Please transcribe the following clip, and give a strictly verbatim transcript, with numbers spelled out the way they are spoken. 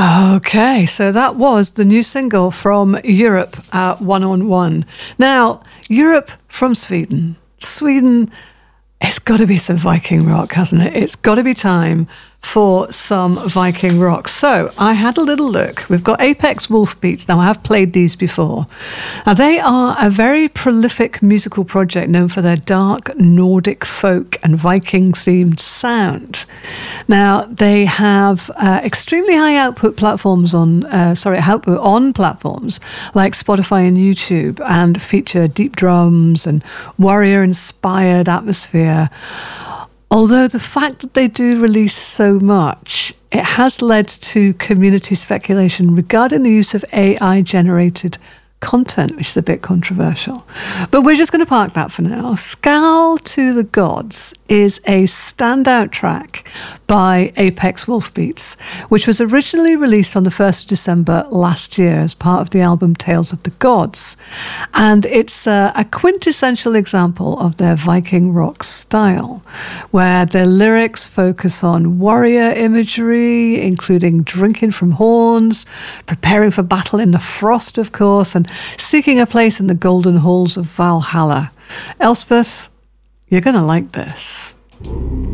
Okay, so that was the new single from Europe, uh, One on One. Now, Europe from Sweden. Sweden, it's got to be some Viking rock, hasn't it? It's got to be time for some Viking rock. So I had a little look. We've got Apex Wolf Beats. Now, I have played these before. Now, they are a very prolific musical project known for their dark Nordic folk and Viking-themed sound. Now, they have uh, extremely high output platforms on, uh, sorry, output on platforms like Spotify and YouTube, and feature deep drums and warrior-inspired atmosphere. Although the fact that they do release so much, it has led to community speculation regarding the use of A I-generated content, which is a bit controversial. But we're just going to park that for now. Scowl to the Gods is a standout track by Apex Wolf Beats, which was originally released on the first of December last year as part of the album Tales of the Gods. And it's a, a quintessential example of their Viking rock style, where their lyrics focus on warrior imagery, including drinking from horns, preparing for battle in the frost, of course, and seeking a place in the golden halls of Valhalla. Elspeth, you're going to like this.